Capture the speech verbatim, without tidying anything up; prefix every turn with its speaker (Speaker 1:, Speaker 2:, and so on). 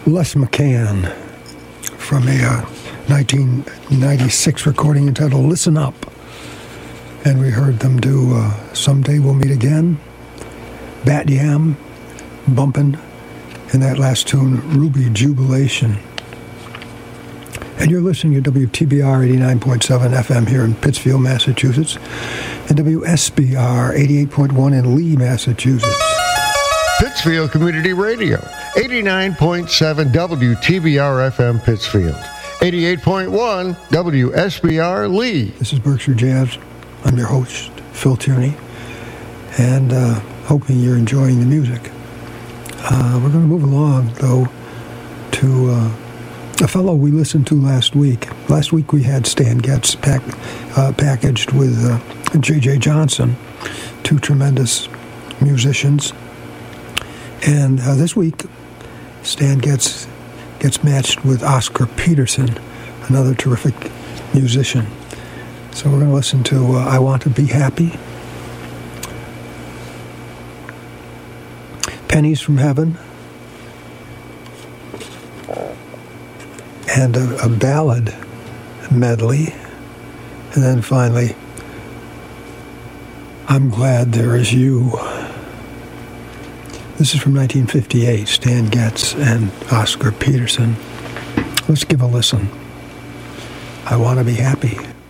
Speaker 1: Les McCann from a uh, nineteen ninety-six recording entitled Listen Up. And we heard them do uh, Someday We'll Meet Again, Bat Yam, Bumpin', and that last tune, Ruby Jubilation. And you're listening to W T B R eighty-nine point seven F M here in Pittsfield, Massachusetts, and W S B R eighty-eight point one in Lee, Massachusetts.
Speaker 2: Pittsfield Community Radio, eighty-nine point seven W T B R F M Pittsfield, eighty-eight point one W S B R Lee.
Speaker 1: This is Berkshire Jazz. I'm your host, Phil Tierney, and uh, hoping you're enjoying the music. Uh, we're going to move along, though, to uh, a fellow we listened to last week. Last week we had Stan Getz pack, uh, packaged with uh, J J Johnson, two tremendous musicians. And uh, this week, Stan Getz gets matched with Oscar Peterson, another terrific musician. So we're going to listen to uh, I Want to Be Happy, Pennies from Heaven, and a, a ballad medley, and then finally, I'm Glad There Is You. This is from nineteen fifty-eight, Stan Getz and Oscar Peterson. Let's give a listen. I Want to Be Happy.